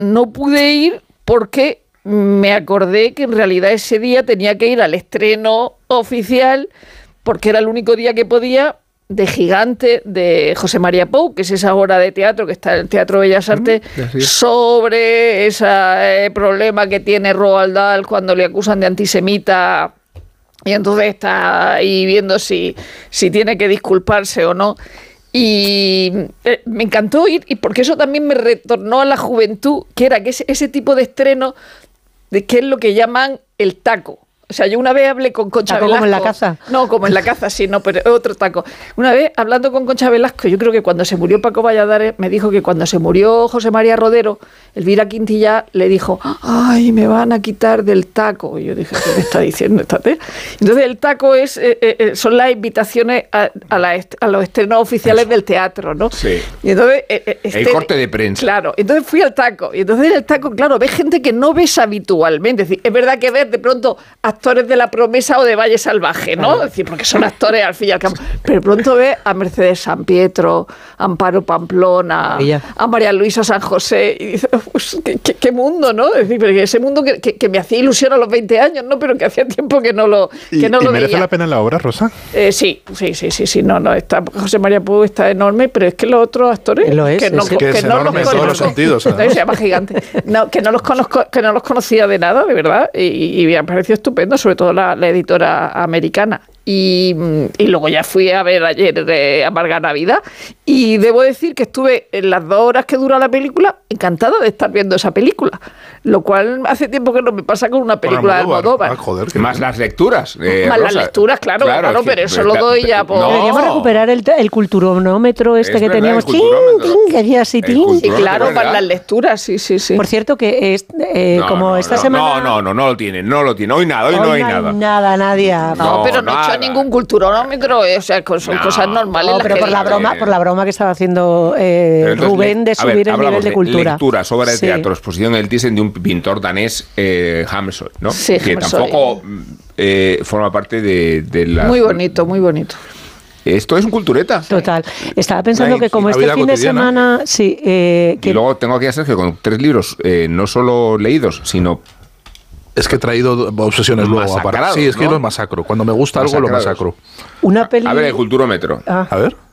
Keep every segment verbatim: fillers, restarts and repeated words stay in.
no pude ir porque me acordé que en realidad ese día tenía que ir al estreno oficial porque era el único día que podía de Gigante de José María Pou, que es esa obra de teatro que está en el Teatro Bellas Artes, mm, sobre ese eh, problema que tiene Roald Dahl cuando le acusan de antisemita y entonces está ahí viendo si, si tiene que disculparse o no. Y eh, me encantó ir, y porque eso también me retornó a la juventud, que era que ese, ese tipo de estreno, de que es lo que llaman el taco. O sea, yo una vez hablé con Concha ¿Taco Velasco. como en la caza? No, como en la caza, sí, no, pero otro taco. Una vez hablando con Concha Velasco, yo creo que cuando se murió Paco Valladares, me dijo que cuando se murió José María Rodero, Elvira Quintilla le dijo, ay, me van a quitar del taco. Y yo dije, ¿qué me está diciendo esta tía? Entonces el taco es, eh, eh, son las invitaciones a, a, la est- a los estrenos oficiales del teatro, ¿no? Sí. Y entonces, eh, este, el corte de prensa. Claro, entonces fui al taco. Y entonces en el taco, claro, ves gente que no ves habitualmente. Es decir, es verdad que ves de pronto actores de La Promesa o de Valle Salvaje, ¿no? Es decir, porque son actores al fin y al cabo. Pero de pronto ves a Mercedes San Pietro, a Amparo Pamplona, Ella. a María Luisa San José, y dices, pues, ¿qué, qué, qué mundo, ¿no? Es decir, porque ese mundo que, que, que me hacía ilusión a los veinte años, ¿no? Pero que hacía tiempo que no lo, que ¿Y, no y lo merece veía. la pena la obra, Rosa? Eh, sí, sí, sí, sí, sí, no, no, está, José María Pou está enorme, pero es que los otros actores Lo es, que no, es- que que es no los enorme en todos los conozco. sentidos, Entonces además. se llama Gigante. No, que no los conozco, que no los conocía de nada, de verdad, y, y me ha parecido estupendo, sobre todo la, la editora americana. Y, y luego ya fui a ver ayer eh, Amarga Navidad y debo decir que estuve en las dos horas que dura la película encantada de estar viendo esa película, lo cual hace tiempo que no me pasa con una película de Almodóvar. Ah, joder, qué Más bien. las lecturas. eh, Más las Rosa. lecturas, claro, claro, es que- pero eso lo doy ya por- Deberíamos recuperar el, el culturonómetro este Es que verdad, teníamos. el Tin, culturómetro. tin, que hacía así, El tin. Y culturómetro, claro, ¿verdad? para las lecturas, sí, sí, sí. Por cierto, que es, eh, No, como no, esta no, semana... No, no, no, no lo tiene, no lo tiene. Hoy nada, hoy, Hoy no hay nada. nada, Nadia. No, No, pero no he nada. hecho ningún culturómetro, eh, o sea, co- son No, cosas normales. No, las pero que por la digo. broma, por la broma que estaba haciendo eh, Pero entonces, Rubén de le- a ver, subir el hablamos nivel de cultura. Lecturas, obra de Sí. teatro, exposición en el Thyssen de un pintor danés, eh, Hammershøi, ¿no? Sí, que Hammershøi. tampoco eh, forma parte de, de la... Muy bonito, muy bonito. Esto es un cultureta. Total. Estaba pensando La- que como la este vida fin de cotidiana. semana... Sí, eh, Y que luego tengo aquí a Sergio con tres libros, eh, no solo leídos, sino... Es que he traído obsesiones luego. aparte. Masacrados, Sí, es que ¿no? los masacro. Cuando me gusta algo, lo Masacrados. masacro. una peli... A ver, el culturómetro. Ah, A ver.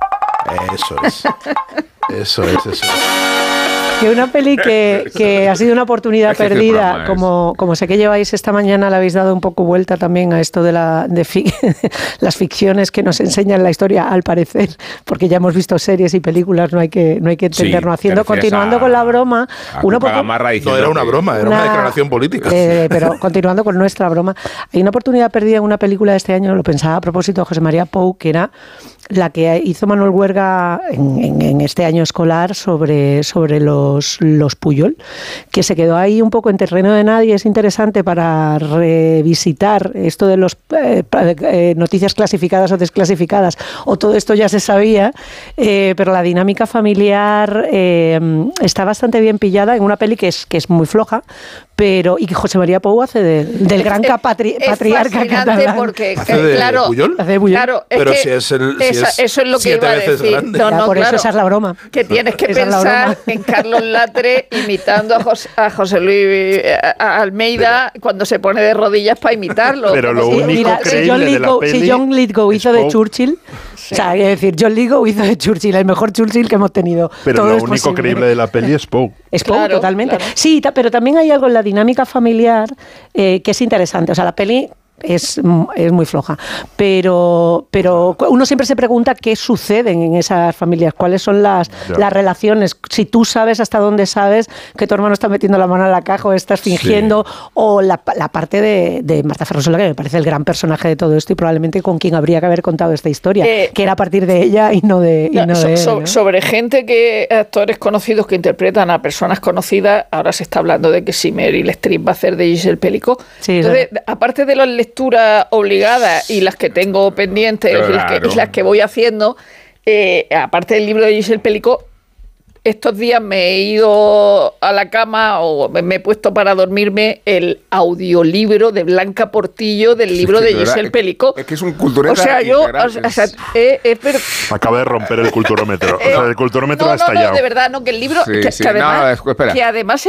Eso es. Eso es, eso es. que una peli que, que ha sido una oportunidad Es que este perdida, programa es- como, como sé que lleváis esta mañana, le habéis dado un poco vuelta también a esto de, la, de fi- las ficciones que nos enseñan la historia, al parecer, porque ya hemos visto series y películas, no hay que, no hay que entendernos Sí, haciendo. te refieres Continuando a- con la broma, a una Cuca poco- Gamarra No diciendo era una que- broma, era una, declaración política. eh, pero continuando con nuestra broma, hay una oportunidad perdida en una película de este año, lo pensaba a propósito de José María Pou, que era la que hizo Manuel Huerga en, en- en este año escolar sobre, sobre los, los Puyol, que se quedó ahí un poco en terreno de nadie. Es interesante para revisitar esto de los eh, eh, noticias clasificadas o desclasificadas, o todo esto ya se sabía, eh, pero la dinámica familiar eh, está bastante bien pillada en una peli que es, que es muy floja, pero y que José María Pou hace de- del gran Es- capatri- es patriarca fascinante catalán. porque, ¿Hace eh, de claro, Puyol? Hace de Puyol. claro, es Pero que si es el- si esa- es eso es lo que siete iba a veces decir. grande. No, Ya, no, por eso claro, esa es la broma. que tienes que Esa es la pensar broma. en Carlos Latre imitando a José, a José Luis eh, a Almeida cuando se pone de rodillas para imitarlo. Pero lo Como si- único Mira, si creíble John, de la Lithgow, si peli John Lithgow es hizo de Pou. Churchill, o sea, es decir, John Lithgow hizo de Churchill, el mejor Churchill que hemos tenido. Pero Todo lo es único posible. creíble de la peli es Pou. Es Pou, Claro, totalmente. claro. Sí, ta- pero también hay algo en la dinámica familiar eh, que es interesante. O sea, la peli es, mm, es muy floja. Pero, pero uno siempre se pregunta qué sucede en esas familias, cuáles son las, Ya. las relaciones. Si tú sabes hasta dónde sabes que tu hermano está metiendo la mano en la caja o estás fingiendo, o la, la parte de, de Marta Ferrusola, que me parece el gran personaje de todo esto y probablemente con quien habría que haber contado esta historia, Eh, que era a partir de ella y no de, y No, no so- de él, so- ¿no? Sobre gente que, actores conocidos que interpretan a personas conocidas, ahora se está hablando de que si Meryl Streep va a hacer de Giselle Pellicot. Sí, Entonces, claro. aparte de las lecturas obligadas y las que tengo pendientes y las que, Claro. y las que voy haciendo, eh, aparte del libro de Giselle Pellicot, estos días me he ido a la cama o me he puesto para dormirme el audiolibro de Blanca Portillo del libro es que, de, de Giselle verdad, Pelicó. Es que es un cultureta. O sea, yo, integral, o sea, o sea, es, es ver, Acaba de romper el culturómetro. O eh, sea, el culturómetro no, ha estallado. No, no, de verdad, no, que el libro, Sí, que, sí. que además, No, espera. que además